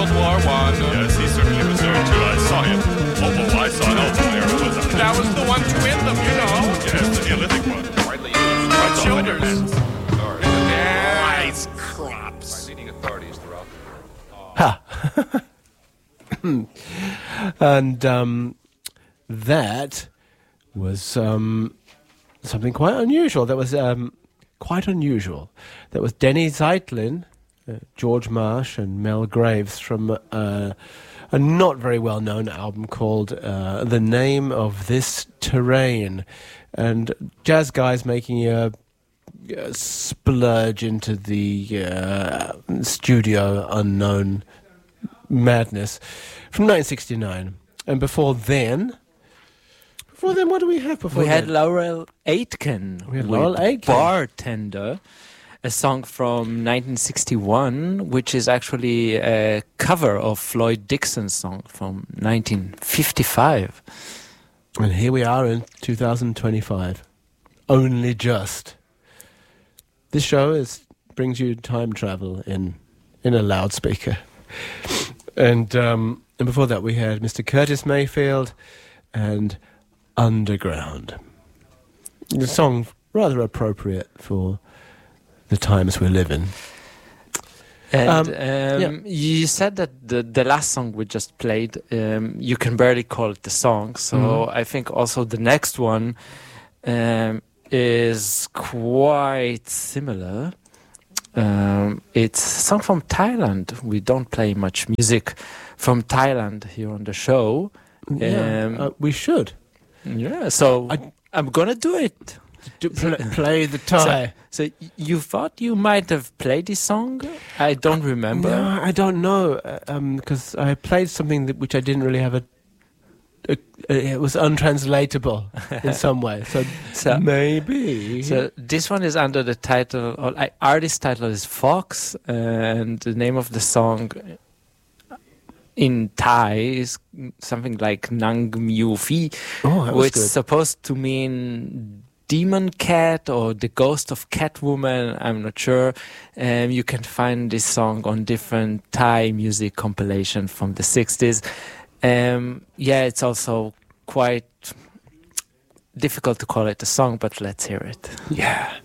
World War I. Yes, he certainly was there too. I saw him. Oh, I saw Elton there. Who was that? That was the one to win them, you know. Yes, the Neolithic one. Widely used. Right shoulders. Rice crops. By leading authorities throughout the world. Ha! And that was something quite unusual. That was quite unusual. That was Denny Zeitlin, George Marsh, and Mel Graves from a not very well-known album called The Name of This Terrain. And jazz guys making a splurge into the studio unknown madness from 1969. And before then, what do we have before We had then? Laurel Aitken with Laurel Aitken. Bartender, a song from 1961, which is actually a cover of Floyd Dixon's song from 1955. And here we are in 2025. Only just. This show brings you time travel in a loudspeaker. And before that we had Mr. Curtis Mayfield and Underground. The song rather appropriate for the times we live in. And you said that the last song we just played, you can barely call it the song. So I think also the next one is quite similar. It's a song from Thailand. We don't play much music from Thailand here on the show. We should. Yeah, so I'm gonna do it. Play the Thai. So you thought you might have played this song? I don't remember. No, I don't know, because I played something which I didn't really have it was untranslatable in some way. So maybe. So this one is under the title, or artist title is Fox, and the name of the song in Thai is something like Nang Miu Phi, which is supposed to mean demon cat or the ghost of Catwoman. I'm not sure. You can find this song on different Thai music compilation from the 60s. It's also quite difficult to call it a song, but let's hear it. Yeah.